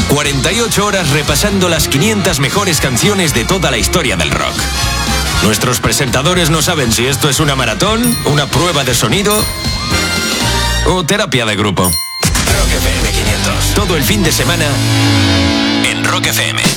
48 horas repasando las 500 mejores canciones de toda la historia del rock. Nuestros presentadores no saben si esto es una maratón, una prueba de sonido o terapia de grupo. Rock FM 500. Todo el fin de semana en Rock FM.